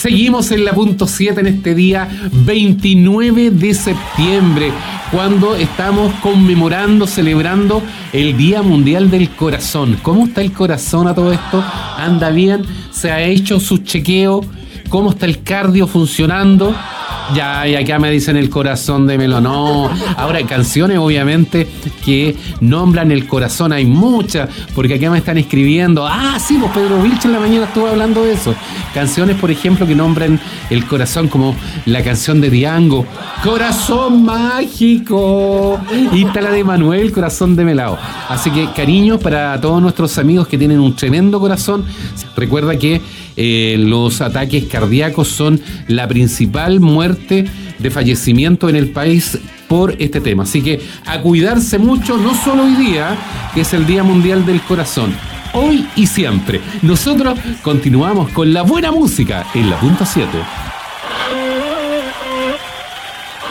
Seguimos en la punto 7 en este día 29 de septiembre, cuando estamos conmemorando, celebrando el Día Mundial del Corazón. ¿Cómo está el corazón a todo esto? ¿Anda bien? ¿Se ha hecho su chequeo? ¿Cómo está el cardio funcionando? Ya, y acá me dicen el corazón de Melo. No, ahora hay canciones obviamente que nombran el corazón, hay muchas, porque acá me están escribiendo. Ah, sí, pues Pedro Vilch en la mañana estuvo hablando de eso. Canciones, por ejemplo, que nombran el corazón, como la canción de Diango, Corazón Mágico, y está la de Manuel, Corazón de Melao. Así que cariño para todos nuestros amigos que tienen un tremendo corazón. Recuerda que los ataques cardíacos son la principal muerte de fallecimiento en el país por este tema. Así que a cuidarse mucho, no solo hoy día, que es el Día Mundial del Corazón, hoy y siempre. Nosotros continuamos con la buena música en la punto 7.